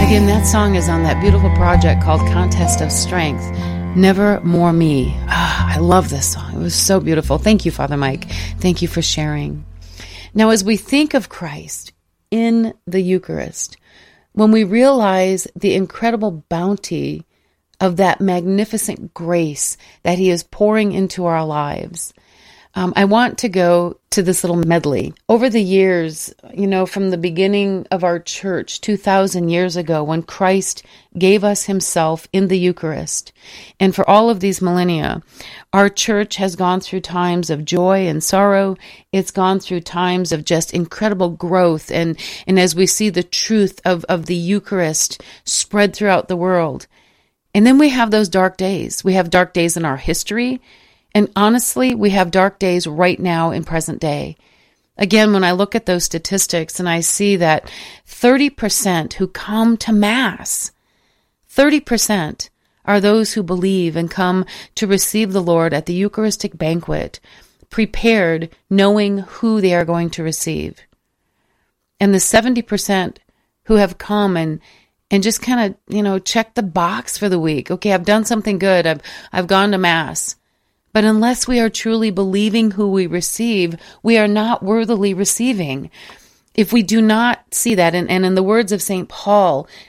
Again, that song is on that beautiful project called Contest of Strength, Never More Me. I love this song. It was so beautiful. Thank you, Father Mike. Thank you for sharing. Now, as we think of Christ in the Eucharist, when we realize the incredible bounty of that magnificent grace that he is pouring into our lives, I want to go to this little medley. Over the years, from the beginning of our church 2,000 years ago, when Christ gave us himself in the Eucharist, and for all of these millennia, our church has gone through times of joy and sorrow. It's gone through times of just incredible growth. And as we see the truth of the Eucharist spread throughout the world. And then we have those dark days. We have dark days in our history. And honestly, we have dark days right now in present day. Again, when I look at those statistics and I see that 30% who come to Mass, 30% are those who believe and come to receive the Lord at the Eucharistic banquet, prepared, knowing who they are going to receive. And the 70% who have come and just kind of, check the box for the week. Okay, I've done something good. I've gone to Mass. But unless we are truly believing who we receive, we are not worthily receiving. If we do not see that, and in the words of St. Paul,